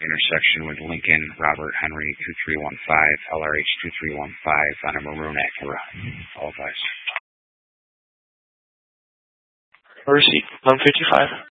intersection with Lincoln, Robert Henry 2315, LRH 2315 on a maroon Acura. All advised. Receipt 155.